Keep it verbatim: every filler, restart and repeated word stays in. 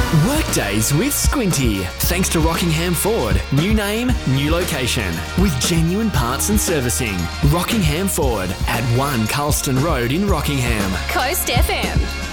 Workdays with Squinty. Thanks to Rockingham Ford. New name, new location. With genuine parts and servicing. Rockingham Ford at one Carlston Road in Rockingham. Coast F M.